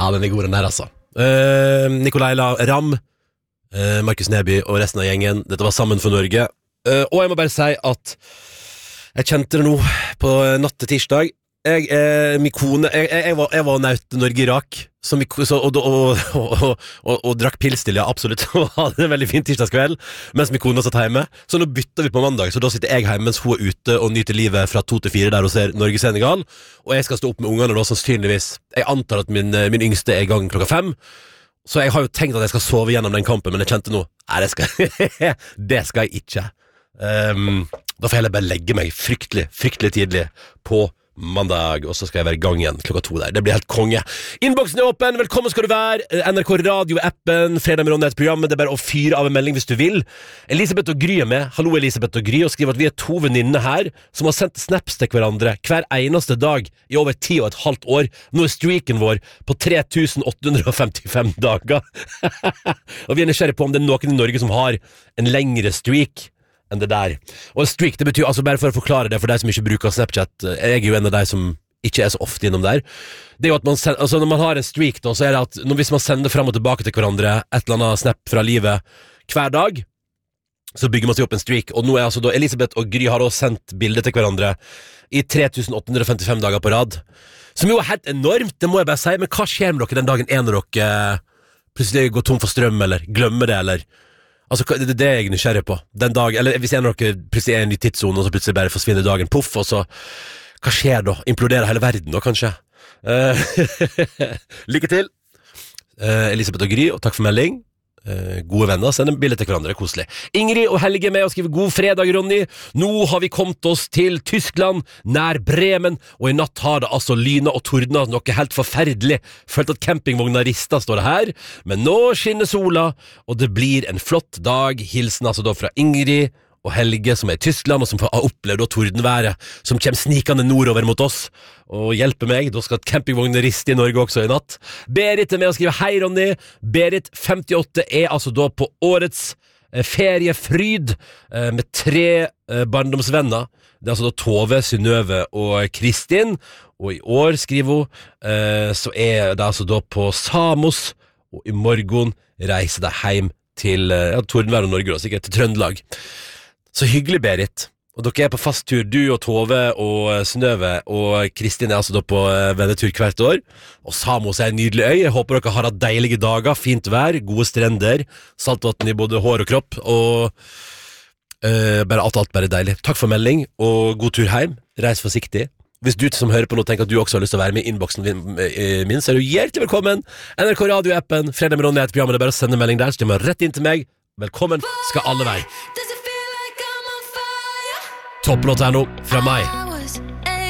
Ja, den er god den der altså. Nikolai Ramm, Markus Neby og resten av gjengen. Dette var Sammen for Norge. Og jeg må bare si at jeg kjente det nå på natt til tirsdag. Min kone jeg var naut Norge-Irak og drakk pils til, ja, absolutt. Og hadde en veldig fin tirsdagskveld mens min kone satt hjemme. Så nå bytter vi på mandag, så da sitter jeg hjemme mens hun er ute og nyter livet fra 2 til 4 der hun ser Norge-Senegal. Og jeg skal stå opp med ungene da, sannsynligvis. Jeg antar at min yngste er i gang klokka 5. Så jeg har jo tenkt at jeg skal sove gjennom den kampen, men jeg kjente nå, nei, det skal jeg ikke. Da får jeg heller bare legge meg fryktelig tidlig på mandag, og så skal jeg være i gang igjen klokka 2 der. Det blir helt konge. Innboksen er åpen, velkommen skal du være. NRK Radio-appen, Fredag med Ronny er et program. Det er bare å fyre av en melding hvis du vil. Elisabeth og Gry er med. Hallo Elisabeth og Gry, og skriver at vi er 2 venninner her som har sendt snaps til hverandre hver eneste dag i over 10,5 år. Nå er streaken vår på 3855 dager. Og vi er nysgjerrig på om det er noen i Norge som har en lengre streak enn det der. Og streak, det betyr, altså bare for å forklare det for deg som ikke bruker Snapchat, jeg er jo en av deg som ikke er så ofte innom der. Det er jo at når man har en streak da, så er det at hvis man sender frem og tilbake til hverandre et eller annet snap fra livet hver dag, så bygger man seg opp en streak. Og nå er altså da Elisabeth og Gry har også sendt bilder til hverandre i 3855 dager på rad. Som jo er helt enormt, det må jeg bare si. Men hva skjer med dere den dagen når dere plutselig går tom for strøm, eller glemmer det, eller... Altså, det er jeg nysgjerrig på. Den dag, eller hvis en av dere plutselig er i en ny tidszone, og så plutselig bare forsvinner dagen, puff, og så... Hva skjer da? Imploderer hele verden da, kanskje? Lykke til! Elisabeth og Gry, og takk for melding. Gode venner, send en bilde til hverandre, koselig. Ingrid og Helge med og skriver god fredag, Ronny. Nå har vi kommet oss til Tyskland, nær Bremen, og i natt har det altså lynet og tordnet noe helt forferdelig. Følt at campingvogna rista, står det her. Men nå skinner sola, og det blir en flott dag. Hilsen altså da fra Ingrid og Helge som er i Tyskland, og som har opplevd tordenværet, som kommer snikende nordover mot oss, og hjelper meg. Da skal campingvognen riste i Norge også i natt. Berit er med og skriver hei, Ronny. Berit, 58, er altså da på årets feriefryd med 3 barndomsvenner. Det er altså da Tove, Synnøve og Kristin, og i år, skriver hun, så er det altså da på Samos, og i morgen reiser de hjem til tordenvær og Norge, da, sikkert til Trøndelag. Så hyggelig, Berit. Og dere er på fast tur, du og Tove og Synnøve, og Kristin er altså da på vennetur hvert år. Og Samos er en nydelig øy. Jeg håper dere har hatt deilige dager, fint vær, gode strender, saltvann i både hår og kropp, og bare alt bare deilig. Takk for melding, og god tur hjem. Reis forsiktig. Hvis du som hører på nå tenker at du også har lyst til å være med i innboksen min, så er du hjertelig velkommen. NRK Radio-appen, Fredag med Ronny er et program, det er bare å sende melding der, så de må rett inn til meg. Velkommen skal alle være. Topplåt her nå, fra meg.